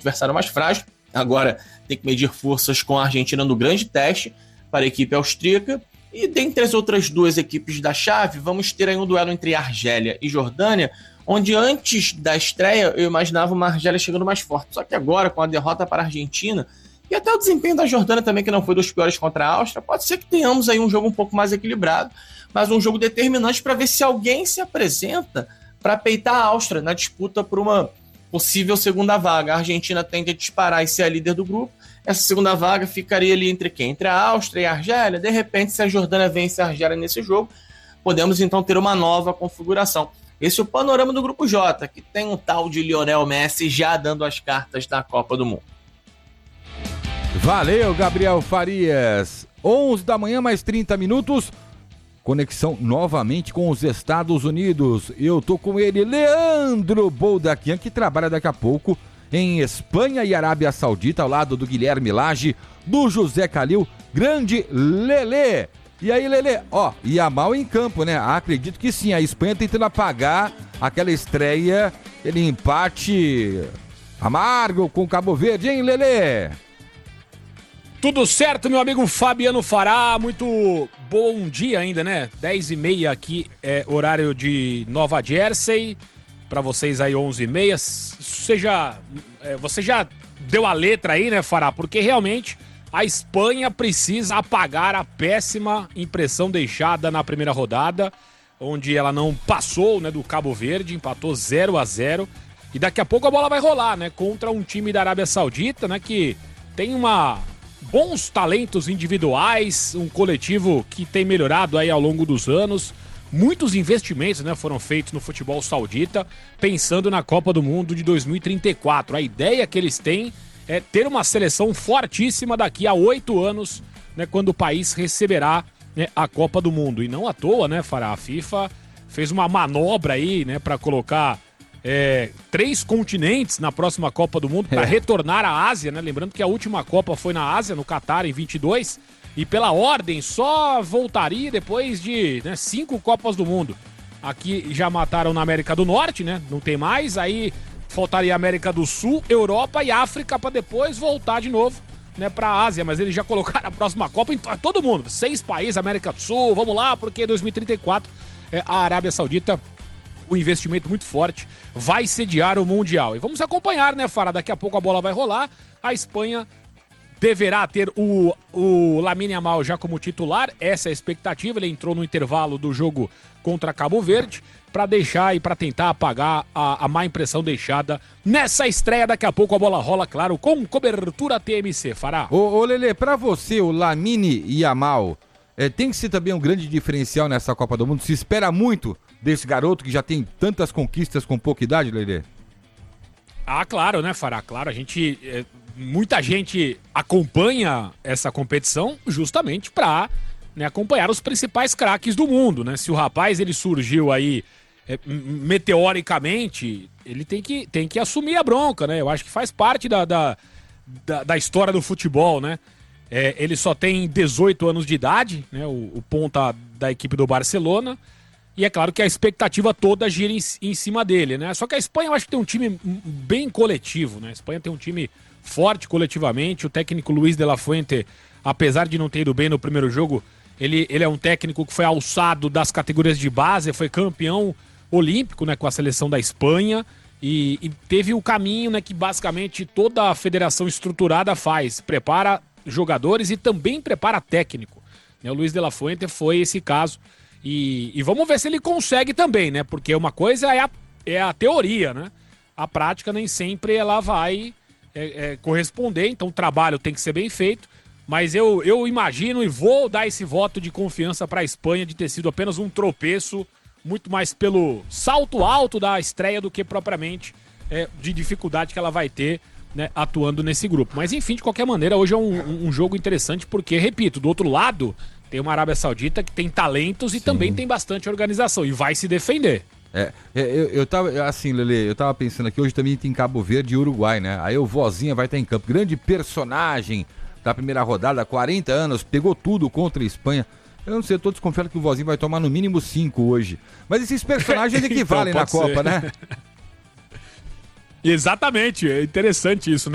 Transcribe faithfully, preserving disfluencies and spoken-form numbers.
adversário mais frágil. Agora tem que medir forças com a Argentina no grande teste para a equipe austríaca. E dentre as outras duas equipes da chave, vamos ter aí um duelo entre Argélia e Jordânia, onde antes da estreia eu imaginava uma Argélia chegando mais forte. Só que agora, com a derrota para a Argentina, e até o desempenho da Jordânia também, que não foi dos piores contra a Áustria, pode ser que tenhamos aí um jogo um pouco mais equilibrado, mas um jogo determinante para ver se alguém se apresenta para peitar a Áustria na disputa por uma possível segunda vaga. A Argentina tende a disparar e ser a líder do grupo. Essa segunda vaga ficaria ali entre quem? Entre a Áustria e a Argélia. De repente, se a Jordânia vence a Argélia nesse jogo, podemos então ter uma nova configuração. Esse é o panorama do Grupo J, que tem um tal de Lionel Messi já dando as cartas da Copa do Mundo. Valeu, Gabriel Farias. onze da manhã, mais trinta minutos. Conexão novamente com os Estados Unidos. Eu tô com ele, Leandro Boldaquian, que trabalha daqui a pouco em Espanha e Arábia Saudita, ao lado do Guilherme Lage, do José Calil, grande Lelê. E aí, Lelê, ó, ia mal em campo, né? Ah, acredito que sim, a Espanha tentando apagar aquela estreia, aquele empate amargo com o Cabo Verde, hein, Lelê? Tudo certo, meu amigo Fabiano Fará, muito bom dia ainda, né? dez e meia aqui, é horário de Nova Jersey, para vocês aí onze e meia. Você já, é, você já deu a letra aí, né, Fará? Porque realmente a Espanha precisa apagar a péssima impressão deixada na primeira rodada, onde ela não passou, né, do Cabo Verde, empatou zero a zero. E daqui a pouco a bola vai rolar, né, contra um time da Arábia Saudita, né, que tem uma... bons talentos individuais, um coletivo que tem melhorado aí ao longo dos anos. Muitos investimentos, né, foram feitos no futebol saudita, pensando na Copa do Mundo de dois mil e trinta e quatro. A ideia que eles têm é ter uma seleção fortíssima daqui a oito anos, né, quando o país receberá, né, a Copa do Mundo. E não à toa, né, Fará, a FIFA fez uma manobra aí, né, para colocar É, três continentes na próxima Copa do Mundo para é. retornar à Ásia, né? Lembrando que a última Copa foi na Ásia, no Catar, em vinte e dois, e pela ordem só voltaria depois de, né, cinco Copas do Mundo. Aqui já mataram na América do Norte, né? Não tem mais, aí faltaria América do Sul, Europa e África para depois voltar de novo, né, para a Ásia, mas eles já colocaram a próxima Copa em todo mundo, seis países, América do Sul, vamos lá, porque dois mil e trinta e quatro é, a Arábia Saudita, o investimento muito forte, vai sediar o Mundial. E vamos acompanhar, né, Fará? Daqui a pouco a bola vai rolar. A Espanha deverá ter o, o Lamine Yamal já como titular. Essa é a expectativa. Ele entrou no intervalo do jogo contra Cabo Verde para deixar e para tentar apagar a, a má impressão deixada nessa estreia. Daqui a pouco a bola rola, claro, com cobertura T M C. Fará. Ô, ô Lelê, para você, o Lamine Yamal é, tem que ser também um grande diferencial nessa Copa do Mundo? Se espera muito desse garoto que já tem tantas conquistas com pouca idade, Lelê? Ah, claro, né, Fará? Claro, a gente... É, muita gente acompanha essa competição justamente para, né, acompanhar os principais craques do mundo, né? Se o rapaz, ele surgiu aí é, meteoricamente, ele tem que, tem que assumir a bronca, né? Eu acho que faz parte da, da, da, da história do futebol, né? É, ele só tem dezoito anos de idade, né? O, o ponta da equipe do Barcelona. E é claro que a expectativa toda gira em, em cima dele, né? Só que a Espanha eu acho que tem um time bem coletivo, né? A Espanha tem um time forte coletivamente. O técnico Luis de la Fuente, apesar de não ter ido bem no primeiro jogo, ele, ele é um técnico que foi alçado das categorias de base, foi campeão olímpico, né, com a seleção da Espanha e, e teve o caminho, né, que basicamente toda a federação estruturada faz. Prepara jogadores e também prepara técnico. Né? O Luis de la Fuente foi esse caso. E, e vamos ver se ele consegue também, né? Porque uma coisa é a, é a teoria, né? A prática nem sempre ela vai é, é, corresponder, então o trabalho tem que ser bem feito. Mas eu, eu imagino e vou dar esse voto de confiança para a Espanha de ter sido apenas um tropeço, muito mais pelo salto alto da estreia do que propriamente é, de dificuldade que ela vai ter, né, atuando nesse grupo. Mas enfim, de qualquer maneira, hoje é um, um jogo interessante porque, repito, do outro lado tem uma Arábia Saudita que tem talentos e Sim. também tem bastante organização e vai se defender. É, eu, eu tava, assim, Lelê, eu tava pensando aqui, hoje também tem Cabo Verde e Uruguai, né? Aí o Vozinha vai estar em campo, grande personagem da primeira rodada, quarenta anos, pegou tudo contra a Espanha. Eu não sei, eu tô desconfiado que o Vozinho vai tomar no mínimo cinco hoje. Mas esses personagens equivalem então, na Copa, ser. né? Exatamente, é interessante isso, né?